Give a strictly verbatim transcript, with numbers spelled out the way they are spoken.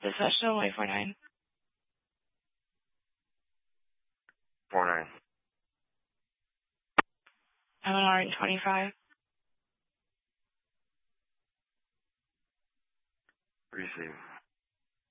Dispatch to one four nine. Four nine. I'm an R N twenty-five. Receive.